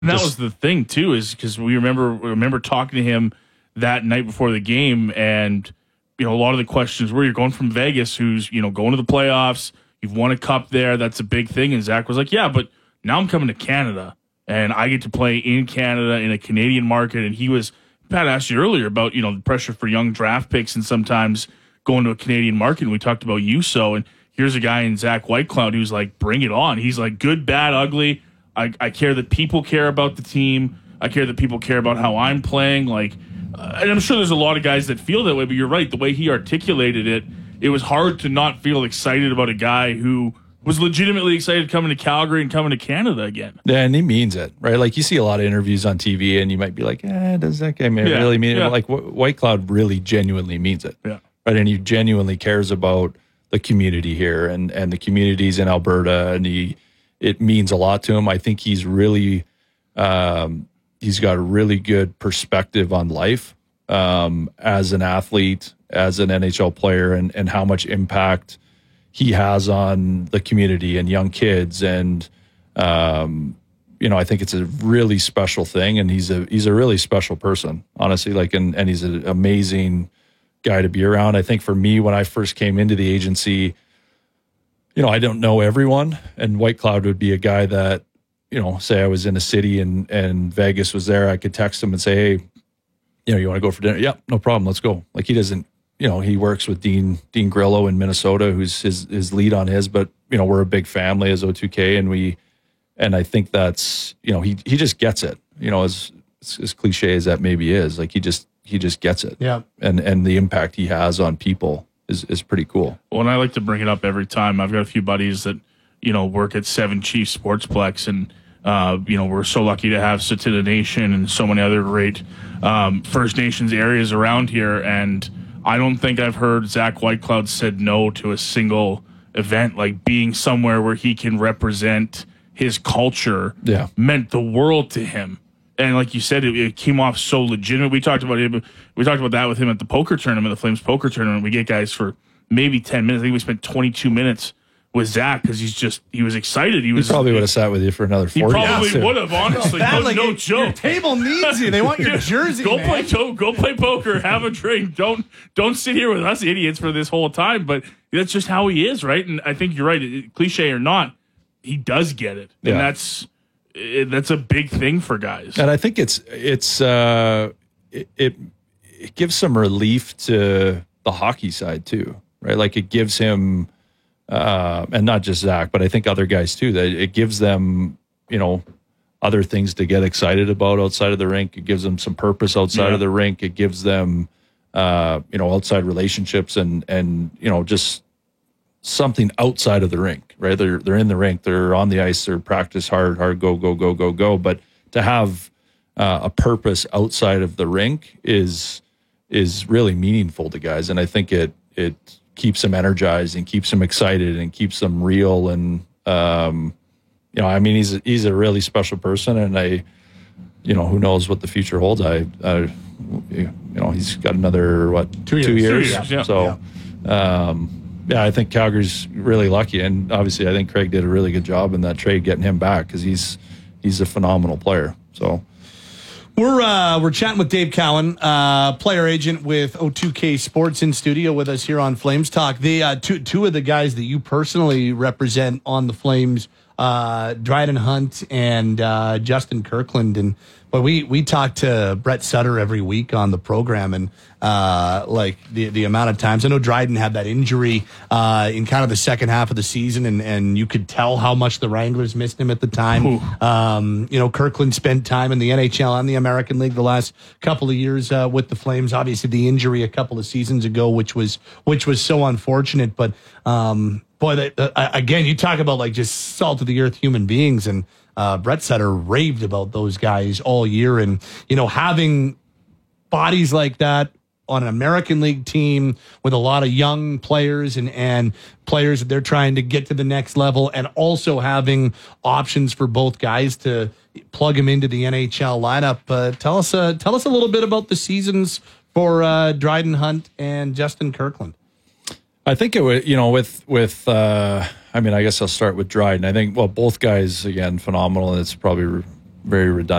And that was the thing too, is because we remember talking to him that night before the game, and a lot of the questions were, you're going from Vegas, who's going to the playoffs, you've won a cup there, that's a big thing, and Zach was like, yeah, but now I'm coming to Canada, and I get to play in Canada in a Canadian market. And Pat asked you earlier about the pressure for young draft picks and sometimes going to a Canadian market, and we talked about USO, and here's a guy in Zach Whitecloud who's like, bring it on. He's like, good, bad, ugly. I care that people care about the team. I care that people care about how I'm playing. And I'm sure there's a lot of guys that feel that way, but you're right. The way he articulated it, it was hard to not feel excited about a guy who was legitimately excited coming to Calgary and coming to Canada again. Yeah, and he means it, right? Like, you see a lot of interviews on TV, and you might be like, does that guy really mean it? Like, Whitecloud really genuinely means it. Yeah. Right, and he genuinely cares about the community here and the communities in Alberta, and it means a lot to him. I think he's really he's got a really good perspective on life as an athlete, as an NHL player, and how much impact he has on the community and young kids. And I think it's a really special thing, and he's a really special person, honestly. And he's an amazing guy to be around. I think for me, when I first came into the agency, I don't know everyone, and Whitecloud would be a guy that, say I was in a city and Vegas was there, I could text him and say, hey, you want to go for dinner? Yeah, no problem. Let's go. Like, he doesn't, he works with Dean Grillo in Minnesota, who's his lead on his, but, we're a big family as O2K, and I think that's, he just gets it, as cliche as that maybe is, like, he just gets it. Yeah. And the impact he has on people is pretty cool. Well, and I like to bring it up every time. I've got a few buddies that, work at Seven Chiefs Sportsplex, and, we're so lucky to have Tsuut'ina Nation and so many other great First Nations areas around here. And I don't think I've heard Zach Whitecloud said no to a single event. Like, being somewhere where he can represent his culture meant the world to him. And like you said, it came off so legitimate. We talked about that with him at the poker tournament, the Flames poker tournament. We get guys for maybe 10 minutes. I think we spent 22 minutes with Zach because he was excited. He probably would have sat with you for another 40 minutes. He probably would have, honestly. No joke. Your table needs you. They want your jersey. Go play poker. Have a drink. Don't sit here with us idiots for this whole time. But that's just how he is, right? And I think you're right. Cliche or not, he does get it, and that's a big thing for guys. And I think it gives some relief to the hockey side too, right? Like, it gives him, and not just Zach, but I think other guys too, that it gives them, other things to get excited about outside of the rink. It gives them some purpose outside of the rink. It gives them, outside relationships and just something outside of the rink, right? They're in the rink, they're on the ice, they're practice hard, go. But to have a purpose outside of the rink is really meaningful to guys, and I think it keeps them energized and keeps them excited and keeps them real. And he's a really special person, and who knows what the future holds. He's got another 2 years. Yeah. So. I think Calgary's really lucky, and obviously I think Craig did a really good job in that trade getting him back, because he's a phenomenal player. So we're chatting with Dave Cowan, player agent with O2K Sports, in studio with us here on Flames Talk. The two of the guys that you personally represent on the Flames, Dryden Hunt and Justin Kirkland, and we talk to Brett Sutter every week on the program, and the amount of times, I know Dryden had that injury in kind of the second half of the season, and you could tell how much the Wranglers missed him at the time. Kirkland spent time in the NHL and the American League the last couple of years with the Flames. Obviously, the injury a couple of seasons ago, which was so unfortunate. But again, you talk about just salt of the earth human beings, and Brett Sutter raved about those guys all year, and having bodies like that on an American League team with a lot of young players and players that they're trying to get to the next level, and also having options for both guys to plug them into the NHL lineup. Tell us a little bit about the seasons for Dryden Hunt and Justin Kirkland. I think it would, I guess I'll start with Dryden. I think, both guys, again, phenomenal. And it's probably very redundant.